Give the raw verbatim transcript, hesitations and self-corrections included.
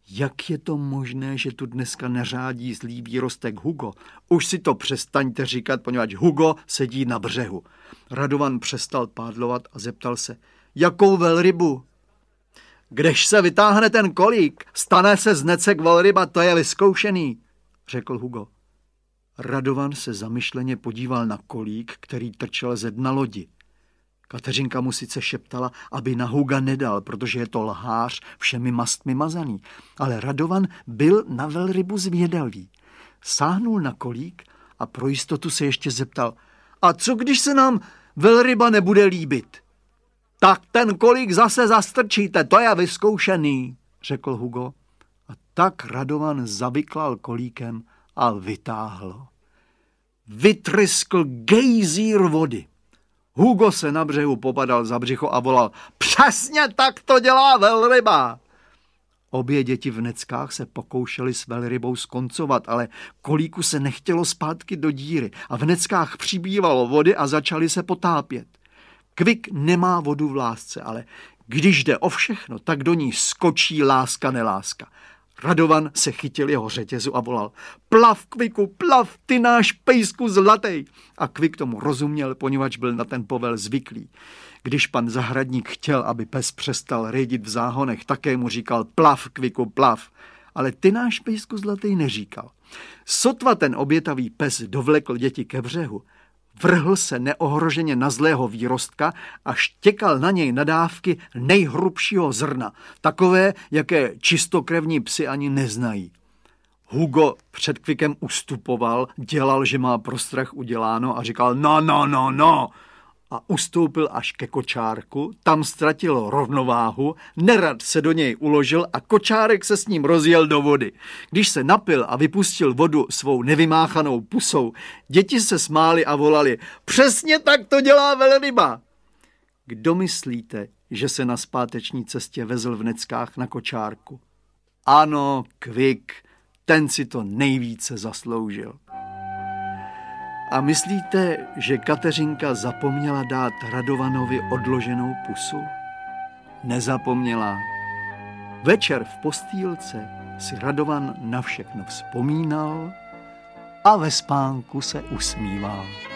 Jak je to možné, že tu dneska neřádí zlý výrostek Hugo? Už si to přestaňte říkat, poněvadž Hugo sedí na břehu. Radovan přestal pádlovat a zeptal se, jakou velrybu? Když se vytáhne ten kolík, stane se z necek velryba, to je vyzkoušený, řekl Hugo. Radovan se zamyšleně podíval na kolík, který trčel ze dna lodi. Kateřinka mu sice šeptala, aby na Huga nedal, protože je to lhář všemi mastmi mazaný, ale Radovan byl na velrybu zvědavý. Sáhnul na kolík a pro jistotu se ještě zeptal, a co když se nám velryba nebude líbit? Tak ten kolík zase zastrčíte, to je vyzkoušený, řekl Hugo. A tak Radovan zavyklal kolíkem a vytáhl. Vytryskl gejzír vody. Hugo se na břehu popadal za břicho a volal, přesně tak to dělá velryba. Obě děti v neckách se pokoušely s velrybou skoncovat, ale kolíku se nechtělo zpátky do díry a v neckách přibývalo vody a začaly se potápět. Kvik nemá vodu v lásce, ale když jde o všechno, tak do ní skočí láska neláska. Radovan se chytil jeho řetězu a volal, plav, Kviku, plav, ty náš pejsku zlatej. A Kvik tomu rozuměl, poněvadž byl na ten povel zvyklý. Když pan zahradník chtěl, aby pes přestal rýdit v záhonech, také mu říkal, plav, Kviku, plav. Ale ty náš pejsku zlatej neříkal. Sotva ten obětavý pes dovlekl děti ke břehu, vrhl se neohroženě na zlého výrostka a štěkal na něj nadávky nejhrubšího zrna, takové, jaké čistokrevní psi ani neznají. Hugo před Kvikem ustupoval, dělal, že má pro strach uděláno a říkal no, no, no, no. A ustoupil až ke kočárku, tam ztratil rovnováhu, nerad se do něj uložil a kočárek se s ním rozjel do vody. Když se napil a vypustil vodu svou nevymáchanou pusou, děti se smály a volali, přesně tak to dělá velryba. Kdo myslíte, že se na zpáteční cestě vezl v neckách na kočárku? Ano, Kvik, ten si to nejvíce zasloužil. A myslíte, že Kateřinka zapomněla dát Radovanovi odloženou pusu? Nezapomněla. Večer v postýlce si Radovan na všechno vzpomínal a ve spánku se usmíval.